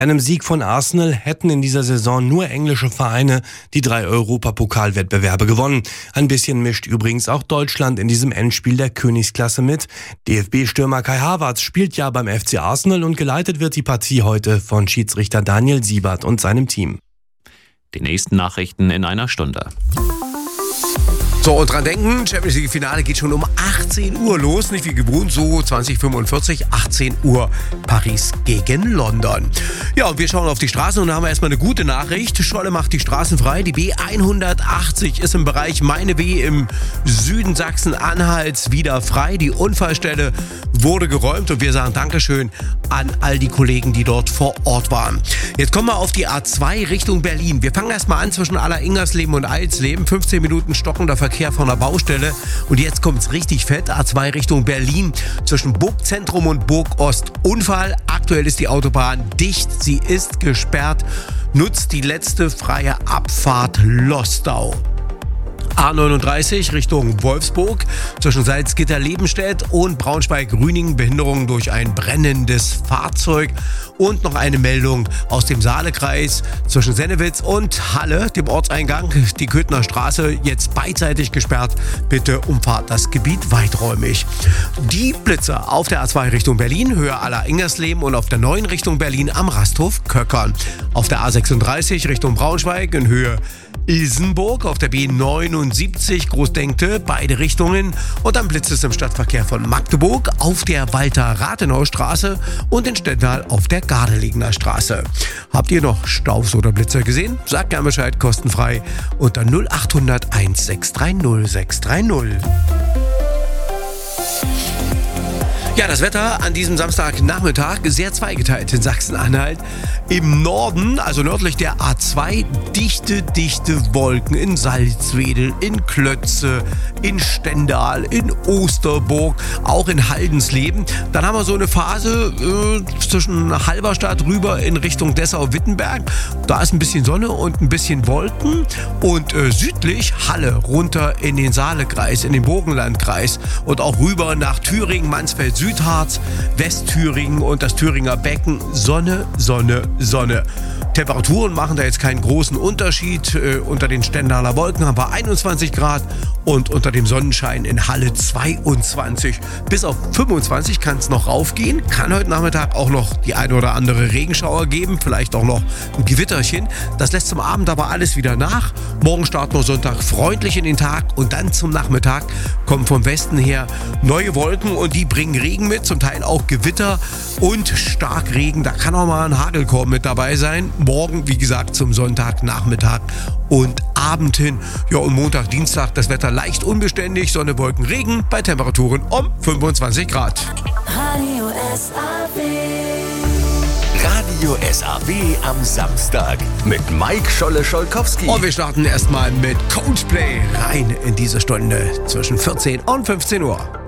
Einem Sieg von Arsenal hätten in dieser Saison nur englische Vereine die 3 Europapokalwettbewerbe gewonnen. Ein bisschen mischt übrigens auch Deutschland in diesem Endspiel der Königsklasse mit. DFB-Stürmer Kai Havertz spielt ja beim FC Arsenal und geleitet wird die Partie heute von Schiedsrichter Daniel Siebert und seinem Team. Die nächsten Nachrichten in einer Stunde. So, und dran denken, Champions League Finale geht schon um 18 Uhr los, nicht wie gewohnt, so 20:45, 18 Uhr Paris gegen London. Ja, und wir schauen auf die Straßen und da haben wir erstmal eine gute Nachricht. Scholle macht die Straßen frei. Die B180 ist im Bereich Meine W im Süden Sachsen-Anhalts wieder frei. Die Unfallstelle wurde geräumt und wir sagen Dankeschön an all die Kollegen, die dort vor Ort waren. Jetzt kommen wir auf die A2 Richtung Berlin. Wir fangen erstmal an zwischen Aller-Ingersleben und Eilsleben. 15 Minuten stockender Verkehr von der Baustelle. Und jetzt kommt's richtig fett. A2 Richtung Berlin zwischen Burgzentrum und Burgost. Unfall. Aktuell ist die Autobahn dicht. Sie ist gesperrt. Nutzt die letzte freie Abfahrt Lostau. A39 Richtung Wolfsburg zwischen Salzgitter-Lebenstedt und Braunschweig-Rüningen. Behinderung durch ein brennendes Fahrzeug. Und noch eine Meldung aus dem Saalekreis zwischen Sennewitz und Halle, dem Ortseingang. Die Köthner Straße jetzt beidseitig gesperrt. Bitte umfahrt das Gebiet weiträumig. Die Blitze auf der A2 Richtung Berlin, Höhe Aller-Ingersleben und auf der 9 Richtung Berlin am Rasthof Köckern. Auf der A36 Richtung Braunschweig in Höhe Ilsenburg, auf der B79 Großdenkte, beide Richtungen. Und dann blitzt es im Stadtverkehr von Magdeburg auf der Walter-Rathenau-Straße und in Stendal auf der Gardeligner Straße. Habt ihr noch Staus oder Blitzer gesehen? Sagt gerne Bescheid, kostenfrei unter 0800 1630 630. Ja, das Wetter an diesem Samstagnachmittag sehr zweigeteilt in Sachsen-Anhalt. Im Norden, also nördlich der A2, dichte Wolken in Salzwedel, in Klötze, in Stendal, in Osterburg, auch in Haldensleben. Dann haben wir so eine Phase zwischen Halberstadt rüber in Richtung Dessau-Wittenberg. Da ist ein bisschen Sonne und ein bisschen Wolken. Und südlich Halle runter in den Saalekreis, in den Burgenlandkreis und auch rüber nach Thüringen, Mansfeld, Südharz, Westthüringen und das Thüringer Becken. Sonne, Sonne, Sonne. Temperaturen machen da jetzt keinen großen Unterschied. Unter den Stendaler Wolken haben wir 21 Grad und unter dem Sonnenschein in Halle 22. Bis auf 25 kann es noch raufgehen. Kann heute Nachmittag auch noch die eine oder andere Regenschauer geben. Vielleicht auch noch ein Gewitterchen. Das lässt zum Abend aber alles wieder nach. Morgen starten wir Sonntag freundlich in den Tag und dann zum Nachmittag kommen vom Westen her neue Wolken und die bringen Regen mit, zum Teil auch Gewitter und Starkregen. Da kann auch mal ein Hagelkorb mit dabei sein. Morgen, wie gesagt, zum Sonntagnachmittag und Abend hin. Ja, und Montag, Dienstag das Wetter leicht unbeständig. Sonne, Wolken, Regen bei Temperaturen um 25 Grad. Radio SAW. Radio SAW am Samstag mit Mike Scholle-Scholkowski. Und wir starten erstmal mit Coldplay rein in diese Stunde zwischen 14 und 15 Uhr.